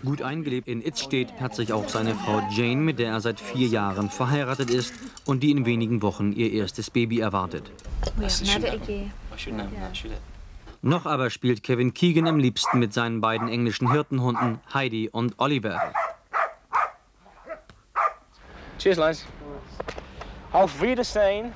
Gut eingelebt in Idstedt hat sich auch seine Frau Jane, mit der er seit 4 Jahren verheiratet ist und die in wenigen Wochen ihr erstes Baby erwartet. Noch aber spielt Kevin Keegan am liebsten mit seinen beiden englischen Hirtenhunden Heidi und Oliver. Cheers, lads. Auf Wiedersehen.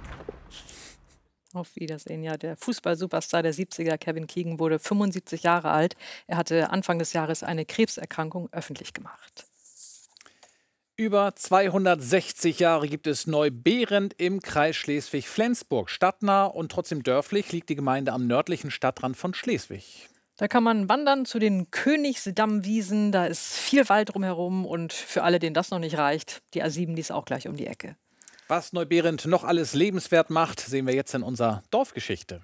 Auf Wiedersehen, ja. Der Fußball-Superstar der 70er, Kevin Keegan, wurde 75 Jahre alt. Er hatte Anfang des Jahres eine Krebserkrankung öffentlich gemacht. Über 260 Jahre gibt es Neubehrend im Kreis Schleswig-Flensburg. Stadtnah und trotzdem dörflich liegt die Gemeinde am nördlichen Stadtrand von Schleswig. Da kann man wandern zu den Königsdammwiesen. Da ist viel Wald drumherum. Und für alle, denen das noch nicht reicht, die A7, die ist auch gleich um die Ecke. Was Neubehrend noch alles lebenswert macht, sehen wir jetzt in unserer Dorfgeschichte.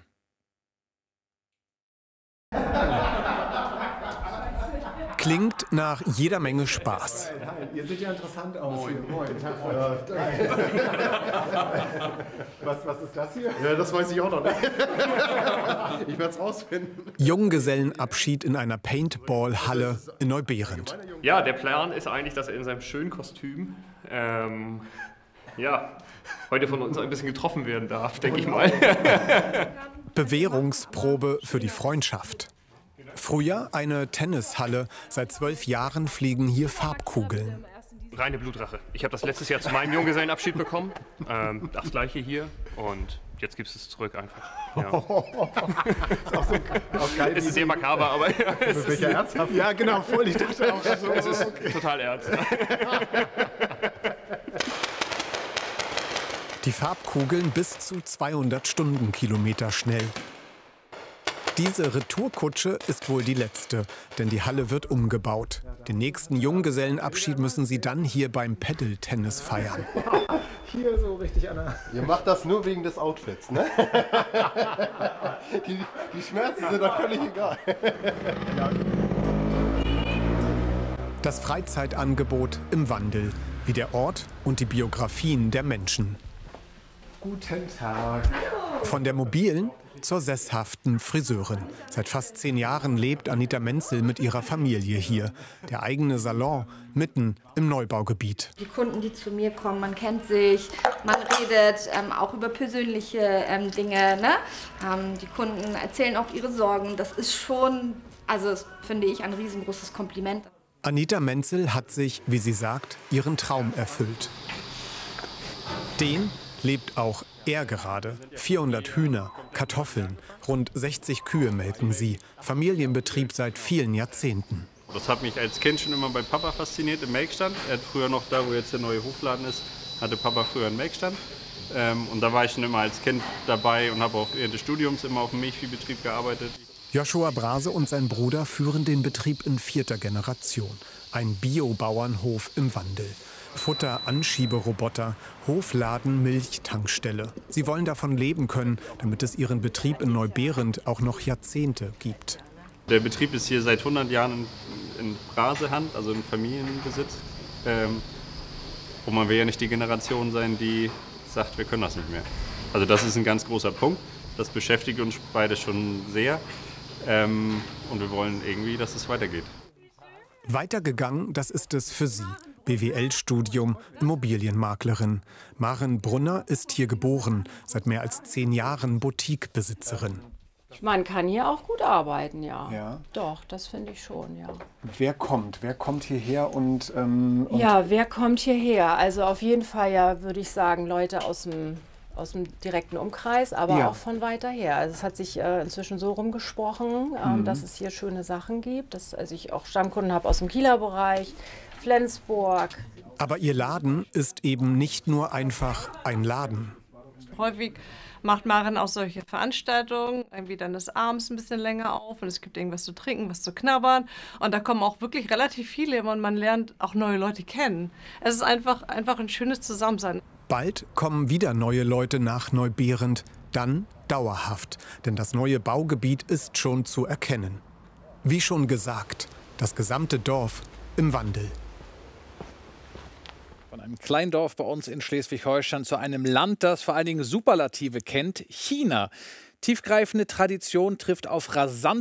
Klingt nach jeder Menge Spaß. Ihr seht ja interessant aus. Moin. Was ist das hier? Ja, das weiß ich auch noch nicht. Ich werde es rausfinden. Junggesellenabschied in einer Paintball-Halle in Neubehrend. Ja, der Plan ist eigentlich, dass er in seinem schönen Kostüm heute von uns ein bisschen getroffen werden darf, denke ich mal. Bewährungsprobe für die Freundschaft. Früher eine Tennishalle. Seit 12 Jahren fliegen hier Farbkugeln. Reine Blutrache. Ich habe das letztes Jahr zu meinem Junggesellenabschied bekommen. Das gleiche hier. Und jetzt gibt es zurück einfach. Ja. Ist auch geil. Es ist sehr makaber, aber ja, es ist ernsthaft. Ja, genau, voll. Ich dachte auch so. Es ist total ernst. Die Farbkugeln bis zu 200 Stundenkilometer schnell. Diese Retourkutsche ist wohl die letzte, denn die Halle wird umgebaut. Den nächsten Junggesellenabschied müssen sie dann hier beim Paddle-Tennis feiern. Hier so richtig an der... Ihr macht das nur wegen des Outfits, ne? Die Schmerzen sind doch völlig egal. Das Freizeitangebot im Wandel, wie der Ort und die Biografien der Menschen. Guten Tag. Von der mobilen zur sesshaften Friseurin. Seit fast 10 Jahren lebt Anita Menzel mit ihrer Familie hier. Der eigene Salon mitten im Neubaugebiet. Die Kunden, die zu mir kommen, man kennt sich, man redet auch über persönliche Dinge. Ne? Die Kunden erzählen auch ihre Sorgen. Das ist schon, also das finde ich, ein riesengroßes Kompliment. Anita Menzel hat sich, wie sie sagt, ihren Traum erfüllt. Den lebt auch er gerade. 400 Hühner, Kartoffeln, rund 60 Kühe melken sie. Familienbetrieb seit vielen Jahrzehnten. Das hat mich als Kind schon immer bei Papa fasziniert, im Melkstand. Er hat früher noch da, wo jetzt der neue Hofladen ist, hatte Papa früher einen Melkstand. Und da war ich schon immer als Kind dabei und habe auch während des Studiums immer auf dem Milchviehbetrieb gearbeitet. Joshua Brase und sein Bruder führen den Betrieb in 4. Generation. Ein Bio-Bauernhof im Wandel. Futter, Anschieberoboter, Hofladen, Milchtankstelle. Sie wollen davon leben können, damit es ihren Betrieb in Neubehrend auch noch Jahrzehnte gibt. Der Betrieb ist hier seit 100 Jahren in Brasehand, also in Familienbesitz. Und man will ja nicht die Generation sein, die sagt, wir können das nicht mehr. Also das ist ein ganz großer Punkt. Das beschäftigt uns beide schon sehr. Und wir wollen irgendwie, dass es weitergeht. Weitergegangen, das ist es für sie. BWL-Studium, Immobilienmaklerin. Maren Brunner ist hier geboren, seit mehr als 10 Jahren Boutique-Besitzerin. Man kann hier auch gut arbeiten, ja. Ja. Doch, das finde ich schon, ja. Wer kommt hierher und ja, wer kommt hierher? Also auf jeden Fall, ja, würde ich sagen, Leute aus dem direkten Umkreis, aber ja, auch von weiter her. Also es hat sich inzwischen so rumgesprochen, dass es hier schöne Sachen gibt, dass ich auch Stammkunden habe aus dem Kieler Bereich, Flensburg. Aber ihr Laden ist eben nicht nur einfach ein Laden. Häufig macht Maren auch solche Veranstaltungen, irgendwie dann des Abends ein bisschen länger auf und es gibt irgendwas zu trinken, was zu knabbern und da kommen auch wirklich relativ viele und man lernt auch neue Leute kennen. Es ist einfach ein schönes Zusammensein. Bald kommen wieder neue Leute nach Neubehrend, dann dauerhaft, denn das neue Baugebiet ist schon zu erkennen. Wie schon gesagt, das gesamte Dorf im Wandel. Von einem Kleindorf bei uns in Schleswig-Holstein zu einem Land, das vor allen Dingen Superlative kennt, China. Tiefgreifende Tradition trifft auf rasante